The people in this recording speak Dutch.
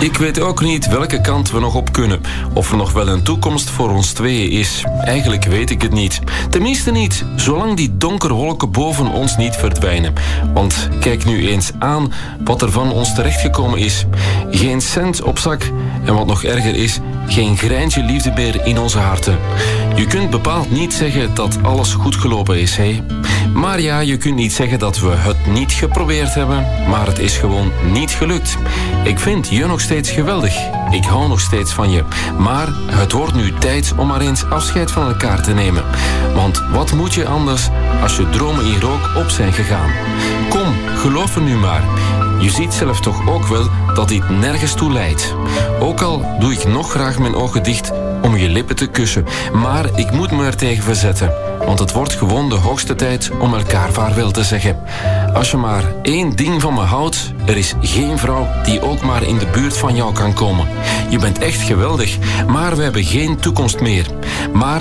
Ik weet ook niet welke kant we nog op kunnen. Of er nog wel een toekomst voor ons tweeën is. Eigenlijk weet ik het niet. Tenminste niet, zolang die donkere wolken boven ons niet verdwijnen. Want kijk nu eens aan wat er van ons terechtgekomen is. Geen cent op zak en wat nog erger is, geen greintje liefde meer in onze harten. Je kunt bepaald niet zeggen dat alles goed gelopen is, hè? Maar ja, je kunt niet zeggen dat we het niet geprobeerd hebben, maar het is gewoon niet gelukt. Ik vind je nog steeds geweldig. Ik hou nog steeds van je. Maar het wordt nu tijd om maar eens afscheid van elkaar te nemen. Want wat moet je anders als je dromen in rook op zijn gegaan? Kom, geloof er nu maar. Je ziet zelf toch ook wel dat dit nergens toe leidt. Ook al doe ik nog graag mijn ogen dicht om je lippen te kussen. Maar ik moet me er tegen verzetten. Want het wordt gewoon de hoogste tijd om elkaar vaarwel te zeggen. Als je maar één ding van me houdt, er is geen vrouw die ook maar in de buurt van jou kan komen. Je bent echt geweldig, maar we hebben geen toekomst meer. Maar